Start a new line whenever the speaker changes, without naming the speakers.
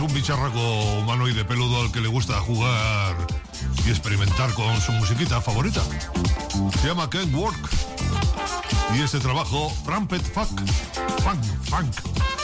un bicharraco humanoide peludo al que le gusta jugar y experimentar con su musiquita favorita. Se llama Ken Work y este trabajo, Trumpet Funk.